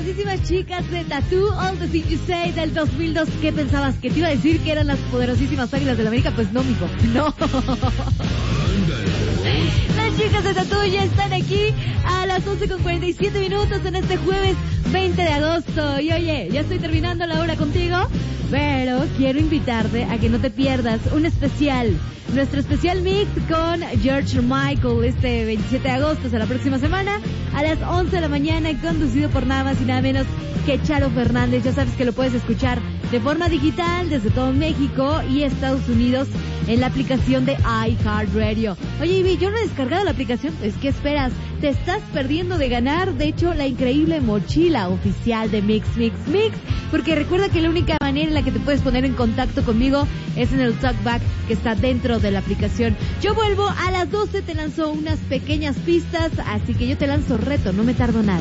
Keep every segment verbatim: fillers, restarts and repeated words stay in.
poderosísimas chicas de Tattoo, All the Things You Say del dos mil dos. ¿Qué pensabas? ¿Que te iba a decir que eran las poderosísimas Águilas de la América? Pues no, mijo, no. Las chicas de Tattoo ya están aquí a las once con cuarenta y siete minutos en este jueves veinte de agosto. Y oye, ya estoy terminando la hora contigo, pero quiero invitarte a que no te pierdas un especial. Nuestro especial mix con George Michael este veintisiete de agosto, o sea, la próxima semana, a las once de la mañana, conducido por nada más y nada menos que Charo Fernández. Ya sabes que lo puedes escuchar de forma digital desde todo México y Estados Unidos en la aplicación de iHeartRadio. Oye, Ivy, yo no he descargado la aplicación. Pues, ¿qué esperas? Te estás perdiendo de ganar, de hecho, la increíble mochila oficial de Mix, Mix, Mix. Porque recuerda que la única manera en la que te puedes poner en contacto conmigo es en el talkback que está dentro de la aplicación. Yo vuelvo a las doce, te lanzo unas pequeñas pistas, así que yo te lanzo reto, no me tardo nada.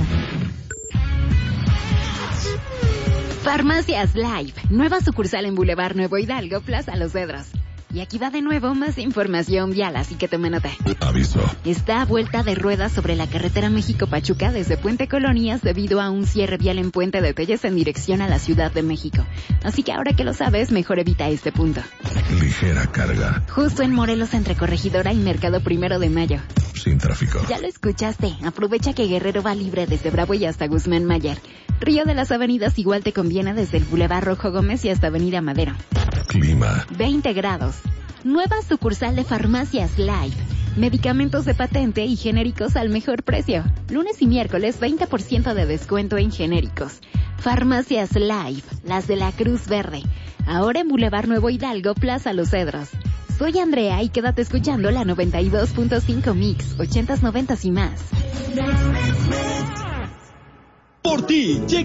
Farmacias Live, nueva sucursal en Boulevard Nuevo Hidalgo, Plaza Los Cedros. Y aquí va de nuevo más información vial, así que tome nota. Aviso. Está a vuelta de ruedas sobre la carretera México-Pachuca desde Puente Colonias debido a un cierre vial en Puente de Telles en dirección a la Ciudad de México. Así que ahora que lo sabes, mejor evita este punto. Ligera carga. Justo en Morelos entre Corregidora y Mercado Primero de Mayo. Sin tráfico. Ya lo escuchaste. Aprovecha que Guerrero va libre desde Bravo y hasta Guzmán Mayer. Río de las Avenidas igual te conviene desde el Boulevard Rojo Gómez y hasta Avenida Madero. Clima. veinte grados. Nueva sucursal de Farmacias Live. Medicamentos de patente y genéricos al mejor precio. Lunes y miércoles veinte por ciento de descuento en genéricos. Farmacias Live, las de la Cruz Verde. Ahora en Boulevard Nuevo Hidalgo, Plaza Los Cedros. Soy Andrea y quédate escuchando la noventa y dos punto cinco Mix, ochentas, noventas y más. Por ti, llega